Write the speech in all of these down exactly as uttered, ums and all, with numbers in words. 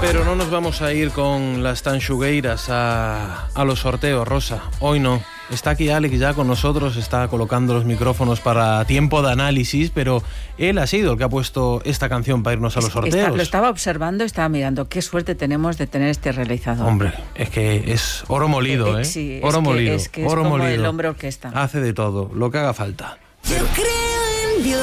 Pero no nos vamos a ir con las tanxugueiras a, a los sorteos, Rosa. Hoy no. Está aquí Alex ya con nosotros, está colocando los micrófonos para tiempo de análisis, pero él ha sido el que ha puesto esta canción para irnos a los sorteos. Está, lo estaba observando, estaba mirando. Qué suerte tenemos de tener este realizador. Hombre, es que es oro molido, ¿eh? Sí, oro es molido. Que, es que oro es como molido. el hombre orquesta. Hace de todo, lo que haga falta. Yo creo en Dios.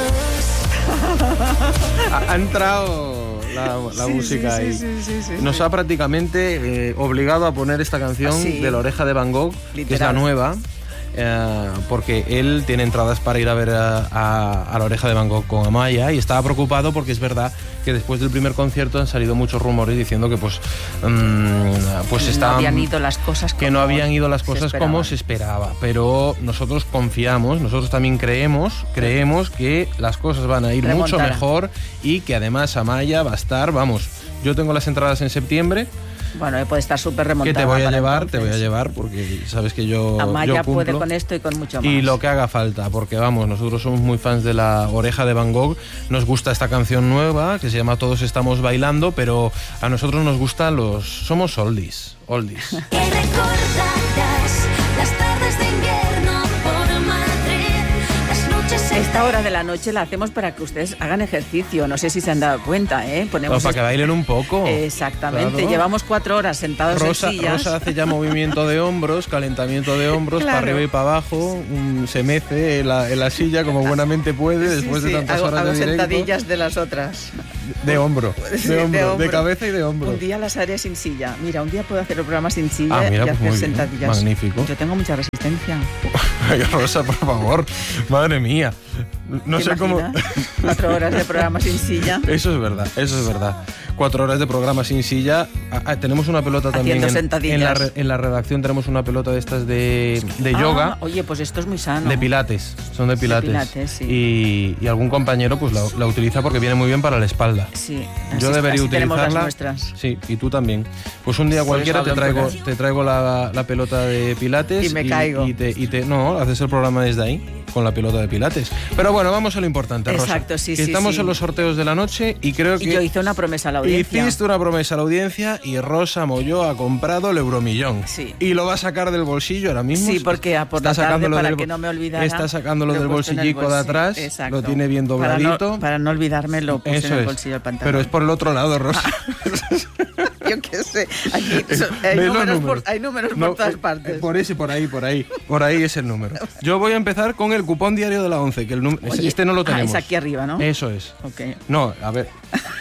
Ha, ha entrado la, la Sí, música sí, ahí. sí, sí, sí, sí, Nos sí. ha prácticamente eh, obligado a poner esta canción Ah, sí. de La Oreja de Van Gogh, Literal. que es la nueva. Eh, porque él tiene entradas para ir a ver a, a, a La Oreja de Van Gogh con Amaya y estaba preocupado porque es verdad que después del primer concierto han salido muchos rumores diciendo que pues um, pues no estaban, habían ido las cosas que como no habían ido las se cosas esperaban. como se esperaba, pero nosotros confiamos, nosotros también creemos creemos que las cosas van a ir mucho Remontará. mejor y que además Amaya va a estar, vamos, yo tengo las entradas en septiembre. Bueno, puede estar súper remontada. Que te voy a para llevar, entonces. te voy a llevar porque sabes que yo, Amaya yo cumplo. puede con esto y con mucho más. Y lo que haga falta, porque vamos, nosotros somos muy fans de La Oreja de Van Gogh, nos gusta esta canción nueva que se llama Todos estamos bailando, pero a nosotros nos gustan los... somos oldies, oldies. Que recordarás las tardes de invierno por Madrid, las noches en Esta hora de la noche la hacemos para que ustedes hagan ejercicio. No sé si se han dado cuenta, ¿eh? Ponemos Pues para que bailen un poco. Exactamente. Claro. Llevamos cuatro horas sentados Rosa, en sillas. Rosa hace ya movimiento de hombros, calentamiento de hombros, Claro. para arriba y para abajo, un- se mece en la, en la silla como buenamente puede después Sí, sí, de tantas hago, horas hago de directo. sentadillas de las otras. De hombro, de Sí, hombro, de, hombro. cabeza y de hombro. Un día las haré sin silla. Mira, un día puedo hacer el programa sin silla Ah, mira, y pues hacer muy bien. sentadillas. Magnífico. Yo tengo mucha resistencia. Ay, Rosa, por favor, madre mía. No ¿Te sé cómo... imaginas? Cuatro horas de programa sin silla. Eso es verdad, eso es verdad. Cuatro horas de programa sin silla. Ah, ah, tenemos una pelota también Haciendo en, sentadillas. en la, re- en la redacción. Tenemos una pelota de estas de, de yoga, Ah, oye, pues esto es muy sano. de pilates. Son de pilates. pilates, sí. y, y algún compañero pues la, la utiliza porque viene muy bien para la espalda. Sí. Yo así- debería así tenemos las utilizarla. nuestras. Sí, y tú también. Pues un día Por cualquiera eso te hablo traigo, puras. te traigo la, la pelota de pilates Y me caigo. Y te, y te- no, haces el programa desde ahí con la pelota de pilates. Pero bueno, vamos a lo importante, Rosa. Exacto, sí, que sí, estamos sí. en los sorteos de la noche y creo Y que yo hice una promesa a la audiencia. hiciste una promesa a la audiencia y Rosa Molló ha comprado el euromillón. Sí. Y lo va a sacar del bolsillo ahora mismo. Sí, porque a por Está la tarde, sacándolo para del que bo- no me olvidara, Está sacándolo lo he del puesto en el bolsillico de bolsillo. atrás. Exacto. Lo tiene bien Para dobladito. no, para no olvidarme lo puse Eso en el es. bolsillo del pantalón. Pero es por el otro lado, Rosa. Yo qué sé. Aquí son- hay, Ve los números números. por, hay números No, por todas eh, partes. Por ese, por ahí, por ahí. Por ahí es el número. Yo voy a empezar con el cupón diario de la once, que el num- Oye, este no lo ah, tenemos. es aquí arriba, ¿no? Eso es. Ok. No, a ver.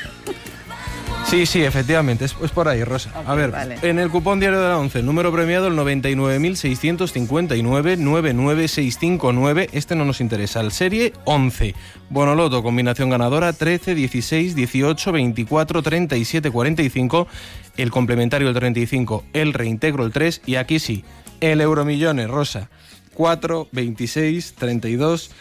Sí, sí, efectivamente, es, es por ahí, Rosa. Ok, a ver, vale. en el cupón diario de la once, el número premiado el noventa y nueve mil seiscientos cincuenta y nueve noventa y nueve mil seiscientos cincuenta y nueve, este no nos interesa, el serie once. Bonoloto, combinación ganadora trece, dieciséis, dieciocho, veinticuatro, treinta y siete, cuarenta y cinco, el complementario el treinta y cinco, el reintegro el tres y aquí sí, el euromillones, Rosa, cuatro, veintiséis, treinta y dos...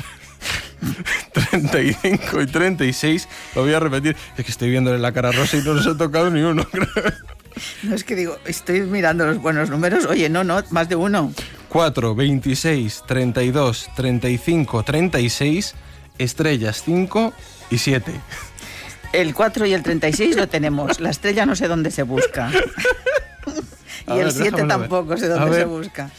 treinta y cinco y treinta y seis, lo voy a repetir, es que estoy viéndole la cara a Rosa y no nos ha tocado ni uno. No, es que digo, estoy mirando los buenos números. Oye, no, no, más de uno. cuatro, veintiséis, treinta y dos, treinta y cinco, treinta y seis, estrellas cinco y siete. El cuatro y el treinta y seis lo tenemos. La estrella no sé dónde se busca. Y A el ver, siete déjamelo ver. tampoco sé A dónde ver. se busca.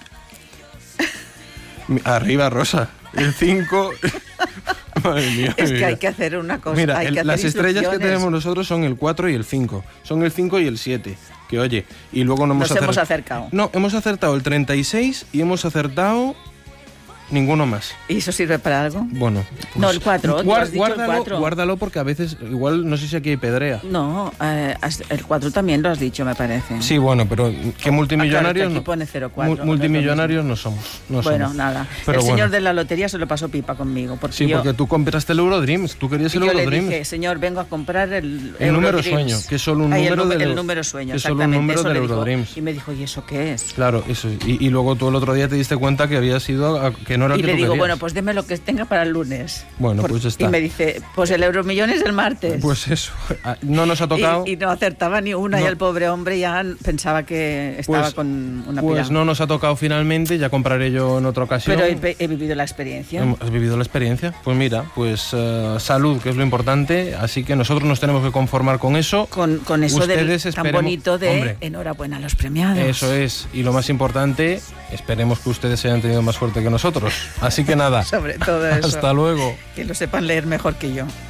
Arriba, Rosa. El cinco... Madre mía. Es que mira. hay que hacer una cosa. Mira, hay el- que hacer las estrellas que instrucciones. tenemos nosotros son el cuatro y el cinco. Son el cinco y el siete. Que oye, y luego no hemos Nos acer- hemos acercado. No, hemos acertado el treinta y seis y hemos acertado ninguno más. ¿Y eso sirve para algo? Bueno. No, el cuatro, tú guar- has dicho el guárdalo, cuatro. guárdalo porque a veces, igual, no sé si aquí hay pedrea. No, eh, has- el cuatro también lo has dicho, me parece. Sí, bueno, pero que multimillonarios, Ah, claro, que aquí no- pone cero cuatro, mu- no es lo multimillonarios no somos. No Bueno, somos. nada. Pero el señor bueno. de la lotería se lo pasó pipa conmigo. Porque Sí, yo, porque tú compraste el Eurodreams, tú querías y el yo le Eurodreams. dije, señor, vengo a comprar el El número Eurodreams. sueño, que es solo un Ay, el número nu- del- el número sueño, que es solo un exactamente. número eso del le dijo. Eurodreams. Y me dijo, ¿y eso qué es? Claro, eso. Y, y luego tú el otro día te diste cuenta que había sido a- que no era y el que le tú digo, querías. bueno, pues deme lo que tenga para el lunes. Bueno, Por- pues ya está. Y me dice, pues el Euromillón es el martes. Pues eso, no nos ha tocado. Y, y no acertaba ni una No. y el pobre hombre ya pensaba que estaba Pues- con una Pues pila. no nos ha tocado finalmente, ya compraré yo en otra ocasión. Pero he, he vivido la experiencia. ¿Has vivido la experiencia? Pues mira, pues eh, salud, que es lo importante, así que nosotros nos tenemos que conformar con eso. Con, con eso del, Ustedes tan esperemos- bonito de Hombre. enhorabuena a los premiados. Eso es, y lo más importante, esperemos que ustedes hayan tenido más suerte que nosotros. Así que nada, Sobre todo eso. hasta luego. Que lo sepan leer mejor que yo.